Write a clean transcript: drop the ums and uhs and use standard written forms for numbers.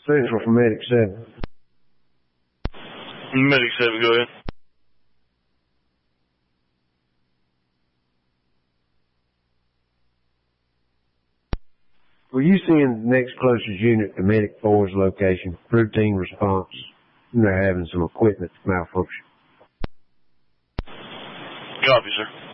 Central for Medic 7. Medic 7, go ahead. Will you send the next closest unit to Medic 4's location? Routine response. They're having some equipment malfunction. Copy, sir.